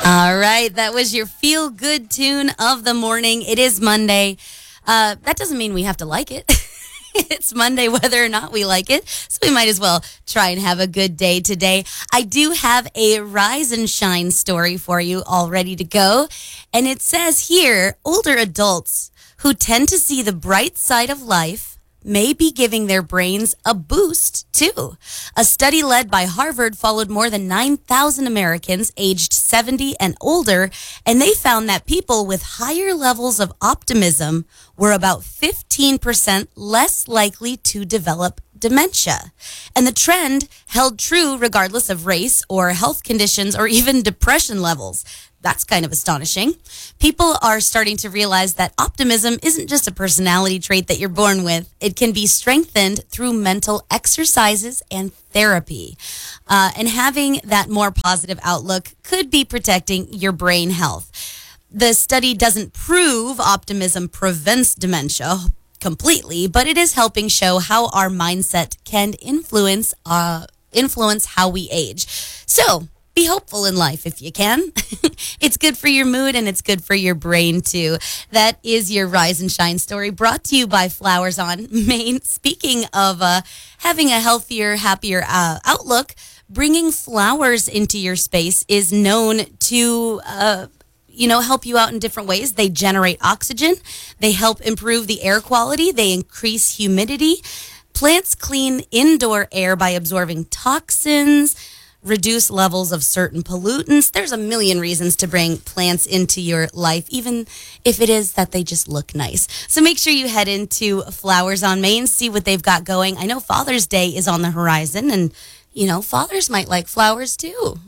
All right, that was your feel-good tune of the morning. It is Monday. That doesn't mean we have to like it. It's Monday whether or not we like it, so we might as well try and have a good day today. I do have a Rise and Shine story for you all ready to go, and it says here, older adults who tend to see the bright side of life may be giving their brains a boost, too. A study led by Harvard followed more than 9,000 Americans aged 70 and older, and they found that people with higher levels of optimism were about 15% less likely to develop dementia. And the trend held true regardless of race or health conditions or even depression levels. That's kind of astonishing. People are starting to realize that optimism isn't just a personality trait that you're born with. It can be strengthened through mental exercises and therapy. And having that more positive outlook could be protecting your brain health. The study doesn't prove optimism prevents dementia completely, but it is helping show how our mindset can influence how we age. So, be hopeful in life if you can. It's good for your mood and it's good for your brain too. That is your Rise and Shine story brought to you by Flowers on Main. Speaking of having a healthier, happier outlook, bringing flowers into your space is known to help you out in different ways. They generate oxygen. They help improve the air quality. They increase humidity. Plants clean indoor air by absorbing toxins, reduce levels of certain pollutants. There's a million reasons to bring plants into your life, even if it is that they just look nice. So make sure you head into Flowers on Main, see what they've got going. I know Father's Day is on the horizon, and, fathers might like flowers too.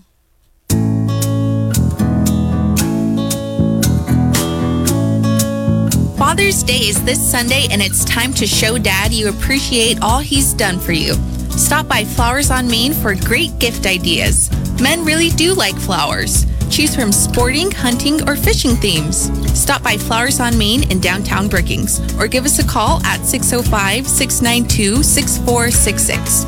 Father's Day is this Sunday, and it's time to show Dad you appreciate all he's done for you. Stop by Flowers on Main for great gift ideas. Men really do like flowers. Choose from sporting, hunting, or fishing themes. Stop by Flowers on Main in downtown Brookings or give us a call at 605-692-6466.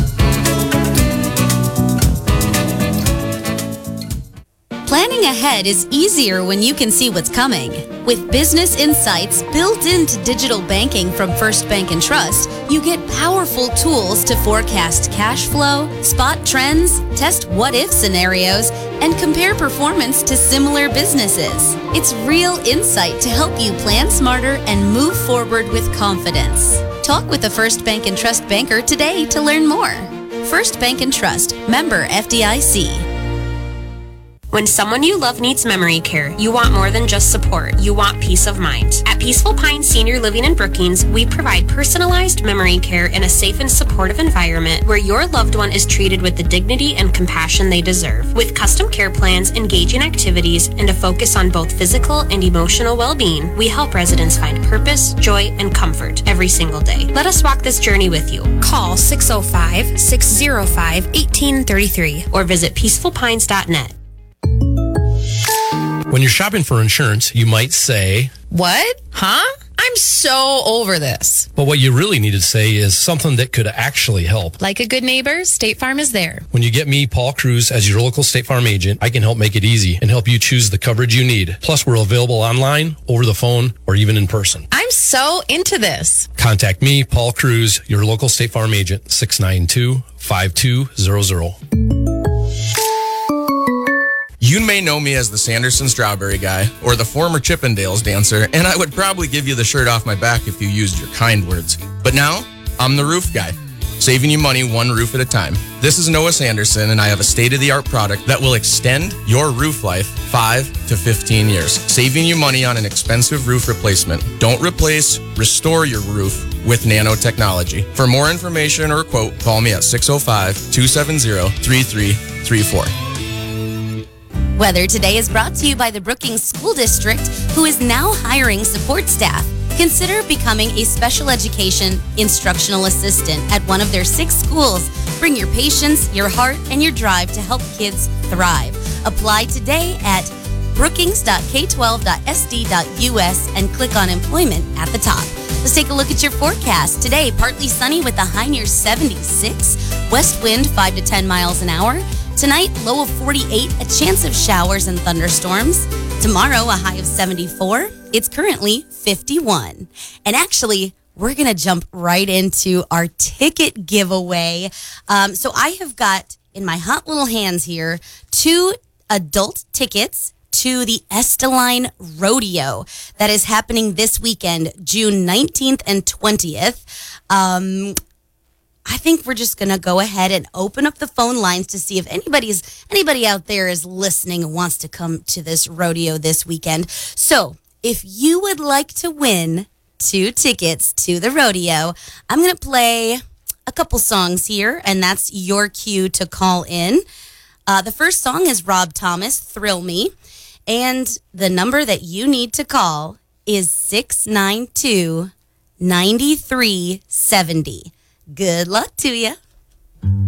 Planning ahead is easier when you can see what's coming. With business insights built into digital banking from First Bank & Trust, you get powerful tools to forecast cash flow, spot trends, test what-if scenarios, and compare performance to similar businesses. It's real insight to help you plan smarter and move forward with confidence. Talk with a First Bank & Trust banker today to learn more. First Bank & Trust, member FDIC. When someone you love needs memory care, you want more than just support. You want peace of mind. At Peaceful Pines Senior Living in Brookings, we provide personalized memory care in a safe and supportive environment where your loved one is treated with the dignity and compassion they deserve. With custom care plans, engaging activities, and a focus on both physical and emotional well-being, we help residents find purpose, joy, and comfort every single day. Let us walk this journey with you. Call 605-605-1833 or visit peacefulpines.net. When you're shopping for insurance, you might say, What? Huh? I'm so over this. But what you really need to say is something that could actually help. Like a good neighbor, State Farm is there. When you get me, Paul Cruz, as your local State Farm agent, I can help make it easy and help you choose the coverage you need. Plus, we're available online, over the phone, or even in person. I'm so into this. Contact me, Paul Cruz, your local State Farm agent, 692-5200. You may know me as the Sanderson Strawberry Guy or the former Chippendales dancer, and I would probably give you the shirt off my back if you used your kind words. But now, I'm the roof guy, saving you money one roof at a time. This is Noah Sanderson, and I have a state-of-the-art product that will extend your roof life 5 to 15 years, saving you money on an expensive roof replacement. Don't replace, restore your roof with nanotechnology. For more information or a quote, call me at 605-270-3334. Weather Today is brought to you by the Brookings School District, who is now hiring support staff. Consider becoming a special education instructional assistant at one of their 6 schools. Bring your patience, your heart, and your drive to help kids thrive. Apply today at brookings.k12.sd.us and click on employment at the top. Let's take a look at your forecast. Today, partly sunny with a high near 76, west wind 5 to 10 miles an hour. Tonight, low of 48, a chance of showers and thunderstorms. Tomorrow, a high of 74. It's currently 51. And actually, we're going to jump right into our ticket giveaway. So I have got in my hot little hands here 2 adult tickets to the Esteline Rodeo that is happening this weekend, June 19th and 20th. I think we're just going to go ahead and open up the phone lines to see if anybody out there is listening and wants to come to this rodeo this weekend. So if you would like to win 2 tickets to the rodeo, I'm going to play a couple songs here, and that's your cue to call in. The first song is Rob Thomas, Thrill Me, and the number that you need to call is 692-9370. Good luck to you.